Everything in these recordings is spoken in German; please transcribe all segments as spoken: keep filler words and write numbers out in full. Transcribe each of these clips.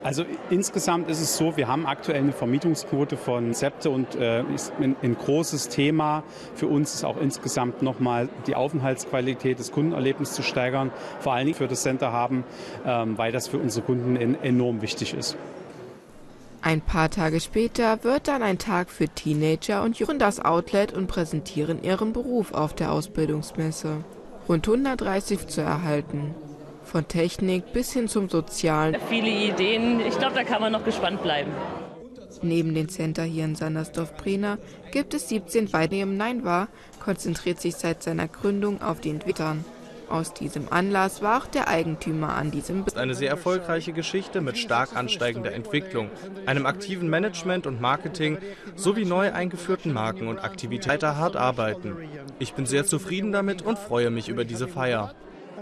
Also insgesamt ist es so, wir haben aktuell eine Vermietungsquote von Septe und äh, ist ein, ein großes Thema. Für uns ist auch insgesamt nochmal die Aufenthaltsqualität des Kundenerlebnisses zu steigern, vor allen Dingen für das Center haben, ähm, weil das für unsere Kunden en- enorm wichtig ist. Ein paar Tage später wird dann ein Tag für Teenager und Jungen das Outlet und präsentieren ihren Beruf auf der Ausbildungsmesse. Rund hundertdreißig zu erhalten. Von Technik bis hin zum Sozialen. Viele Ideen, ich glaube, da kann man noch gespannt bleiben. Neben dem Center hier in Sandersdorf-Prena gibt es siebzehn weitere. Nein war, konzentriert sich seit seiner Gründung auf die Entwicklung. Aus diesem Anlass war auch der Eigentümer an diesem. Es ist eine sehr erfolgreiche Geschichte mit stark ansteigender Entwicklung, einem aktiven Management und Marketing sowie neu eingeführten Marken und Aktivitäten. Weiter hart arbeiten. Ich bin sehr zufrieden damit und freue mich über diese Feier.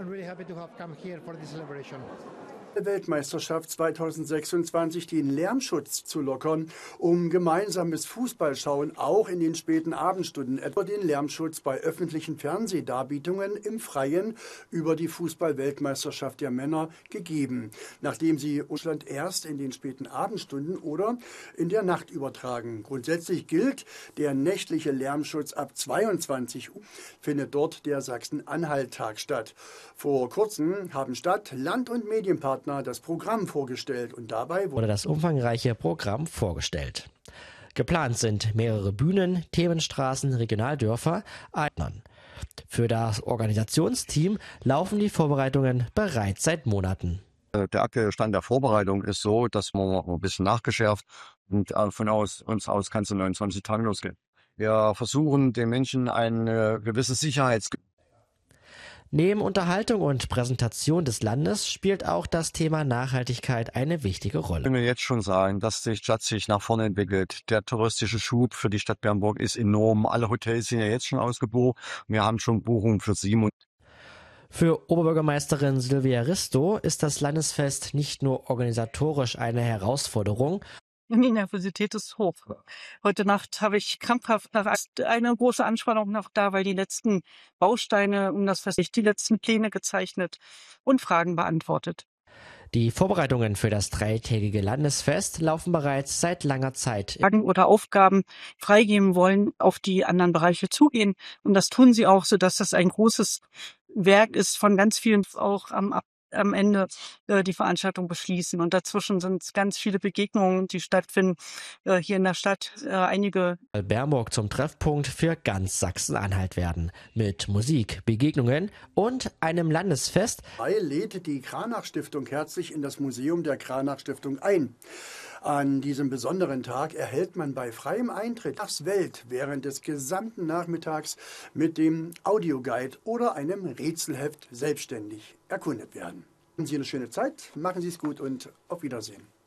Weltmeisterschaft zweitausendsechsundzwanzig den Lärmschutz zu lockern, um gemeinsames Fußballschauen auch in den späten Abendstunden, etwa den Lärmschutz bei öffentlichen Fernsehdarbietungen im Freien über die Fußball-Weltmeisterschaft der Männer gegeben, nachdem sie Russland erst in den späten Abendstunden oder in der Nacht übertragen. Grundsätzlich gilt, der nächtliche Lärmschutz ab zweiundzwanzig Uhr findet dort der Sachsen-Anhalt-Tag statt. Vor kurzem haben Stadt, Land und Medienpartner das Programm vorgestellt und dabei wurde das umfangreiche Programm vorgestellt. Geplant sind mehrere Bühnen, Themenstraßen, Regionaldörfer, Eignern. Für das Organisationsteam laufen die Vorbereitungen bereits seit Monaten. Der aktuelle Stand der Vorbereitung ist so, dass wir ein bisschen nachgeschärft und von aus, uns aus kann es in neunundzwanzig Tagen losgehen. Wir versuchen den Menschen eine gewisse Sicherheits Neben Unterhaltung und Präsentation des Landes spielt auch das Thema Nachhaltigkeit eine wichtige Rolle. Ich kann mir jetzt schon sagen, dass die Stadt sich nach vorne entwickelt. Der touristische Schub für die Stadt Bernburg ist enorm. Alle Hotels sind ja jetzt schon ausgebucht. Wir haben schon Buchungen für sieben. Für Oberbürgermeisterin Silvia Risto ist das Landesfest nicht nur organisatorisch eine Herausforderung. Die Nervosität ist hoch. Heute Nacht habe ich krampfhaft nach eine große Anspannung noch da, weil die letzten Bausteine um das Fest, die letzten Pläne gezeichnet und Fragen beantwortet. Die Vorbereitungen für das dreitägige Landesfest laufen bereits seit langer Zeit. Fragen oder Aufgaben freigeben wollen, auf die anderen Bereiche zugehen. Und das tun sie auch, sodass das ein großes Werk ist von ganz vielen auch am am Ende äh, die Veranstaltung beschließen. Und dazwischen sind ganz viele Begegnungen, die stattfinden äh, hier in der Stadt. Äh, einige Bernburg zum Treffpunkt für ganz Sachsen-Anhalt werden. Mit Musik, Begegnungen und einem Landesfest. Lädt die Kranach-Stiftung herzlich in das Museum der Kranach-Stiftung ein. An diesem besonderen Tag erhält man bei freiem Eintritt das Welt während des gesamten Nachmittags mit dem Audioguide oder einem Rätselheft selbstständig erkundet werden. Haben Sie eine schöne Zeit, machen Sie es gut und auf Wiedersehen.